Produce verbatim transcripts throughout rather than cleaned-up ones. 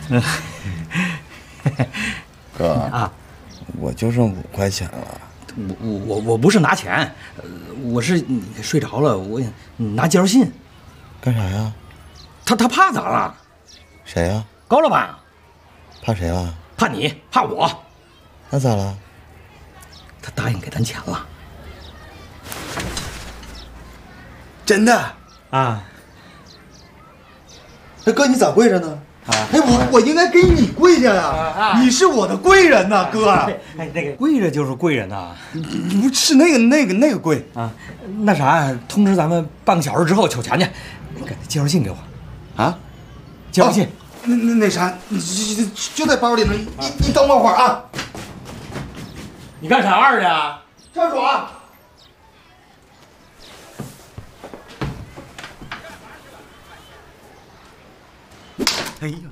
哥啊， 我就剩五块钱了。 我我我我不是拿钱，我是睡着了，我拿介绍信。 干啥呀？ 他他怕咱了。 谁呀？ 高老板。 怕谁了？ 怕你，怕我。 那咋了？ 他答应给咱钱了。 真的啊？ 那哥你咋跪着呢？啊！哎，我我应该给你跪下呀！啊、你是我的贵人呐，哥。 哎，那个跪着就是贵人呐， 不是那个那个那个跪啊。那啥，通知咱们半个小时之后取钱去。给介绍信给我。 啊？ 介绍信。 哦、那那那啥，你就就在包里呢。你你等我会儿啊。 你干啥去啊？ 厕所。哎呦！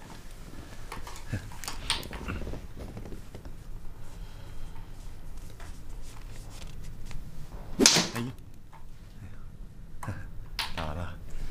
哎呦！咋了？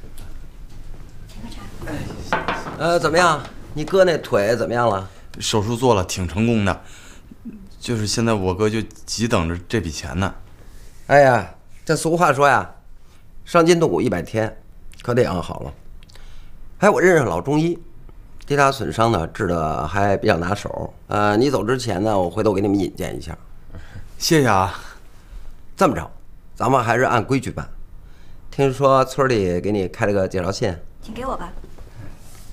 呃，怎么样？你哥那腿怎么样了？ 手术做了，挺成功的。就是现在我哥就急等着这笔钱呢。 哎呀，这俗话说呀，伤筋动骨一百天，可得养好了。哎，我认识老中医，跌打损伤呢治的还比较拿手。呃，你走之前呢，我回头给你们引荐一下。 谢谢啊。 这么着，咱们还是按规矩办。听说村里给你开了个介绍信， 请给我吧。